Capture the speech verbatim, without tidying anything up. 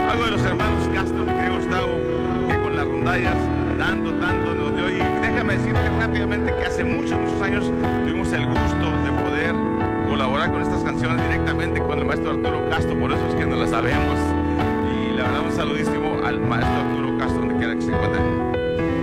algo de los hermanos Castro, mi querido Gustavo, que con las rondallas, dando, dando, nos dio. Y déjame decirte rápidamente que hace muchos, muchos años tuvimos el gusto de poder colaborar con estas canciones directamente con el maestro Arturo Castro, por eso es que no las sabemos. Y le damos un saludísimo al maestro Arturo Castro, donde quiera que se encuentre.